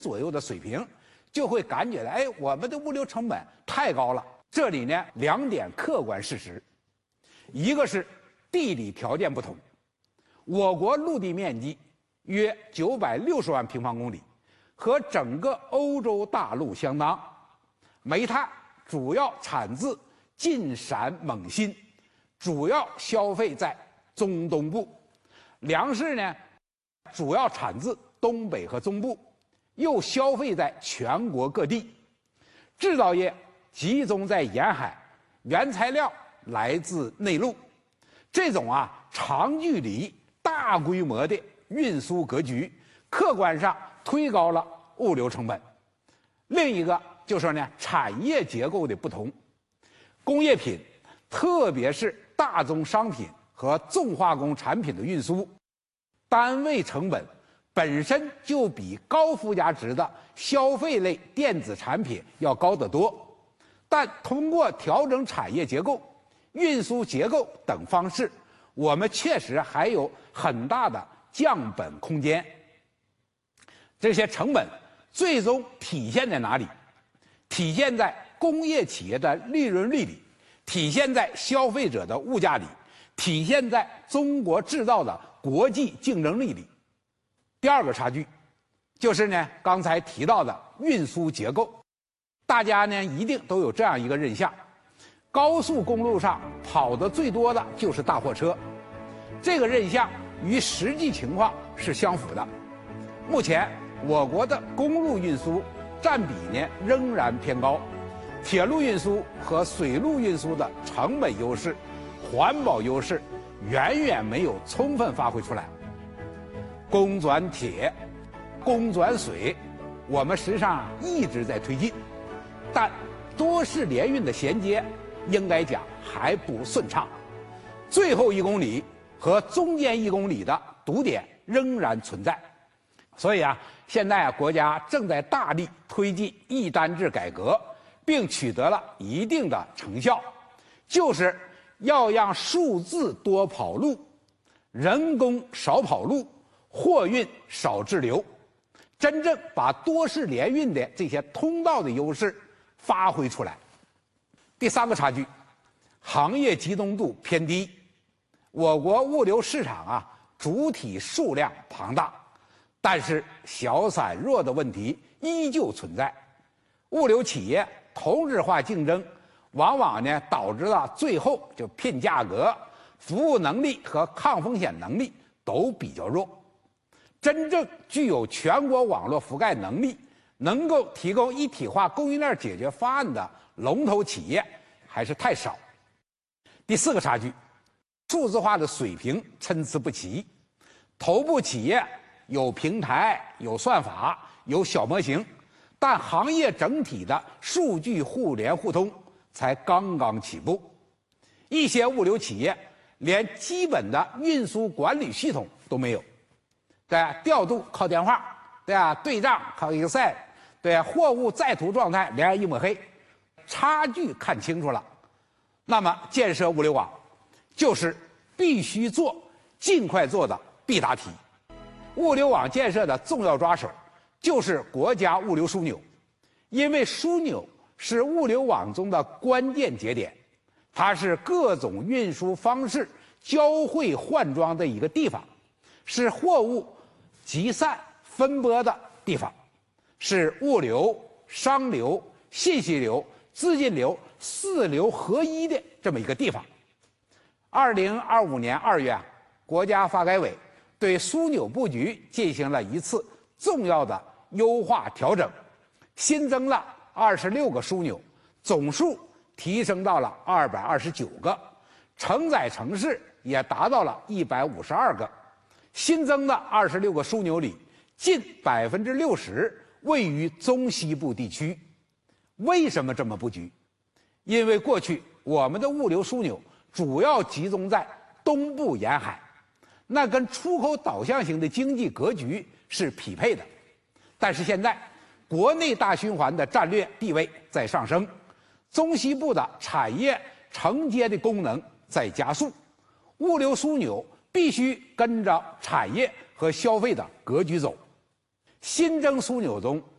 左右的水平，就会感觉到，哎，我们的物流成本太高了。这里呢，两点客观事实，一个是地理条件不同，我国陆地面积约960万平方公里，和整个欧洲大陆相当。煤炭主要产自晋陕蒙辛，主要消费在中东部；粮食呢，主要产自东北和中部，又消费在全国各地；制造业集中在沿海，原材料来自内陆。这种长距离、大规模的运输格局，客观上推高了物流成本。另一个就是呢，产业结构的不同，工业品，特别是大宗商品和重化工产品的运输，单位成本本身就比高附加值的消费类电子产品要高得多，但通过调整产业结构、运输结构等方式，我们确实还有很大的降本空间。这些成本最终体现在哪里？体现在工业企业的利润率里，体现在消费者的物价里，体现在中国制造的国际竞争力里。第二个差距，就是呢刚才提到的运输结构。大家呢一定都有这样一个印象，高速公路上跑得最多的就是大货车，这个印象与实际情况是相符的。目前我国的公路运输占比呢仍然偏高，铁路运输和水路运输的成本优势、环保优势远远没有充分发挥出来。公转铁、公转水，我们实际上一直在推进，但多式联运的衔接应该讲还不顺畅，最后1公里和中间1公里的堵点仍然存在。所以现在国家正在大力推进一单制改革，并取得了一定的成效，就是要让数字多跑路，人工少跑路，货运少滞留，真正把多式联运的这些通道的优势发挥出来。第三个差距，行业集中度偏低。我国物流市场主体数量庞大，但是小散弱的问题依旧存在。物流企业同质化竞争，往往呢导致了最后就拼价格、服务能力和抗风险能力都比较弱。真正具有全国网络覆盖能力，能够提供一体化供应链解决方案的龙头企业还是太少。第四个差距，数字化的水平参差不齐，头部企业有平台、有算法、有小模型，但行业整体的数据互联互通才刚刚起步。一些物流企业连基本的运输管理系统都没有，对，调度靠电话，对对账靠 Excel， 对，货物在途状态连一抹黑，差距看清楚了。那么建设物流网就是必须做、尽快做的必答题。物流网建设的重要抓手就是国家物流枢纽，因为枢纽是物流网中的关键节点，它是各种运输方式交汇换装的一个地方，是货物集散分拨的地方，是物流、商流、信息流、资金流4流合一的这么一个地方。2025年2月，国家发改委对枢纽布局进行了一次重要的优化调整，新增了26个枢纽，总数提升到了229个，承载城市也达到了152个。新增的26个枢纽里，近60%位于中西部地区。为什么这么布局？因为过去我们的物流枢纽主要集中在东部沿海，那跟出口导向型的经济格局是匹配的。但是现在国内大循环的战略地位在上升，中西部的产业承接的功能在加速，物流枢纽必须跟着产业和消费的格局走。 新征枢纽中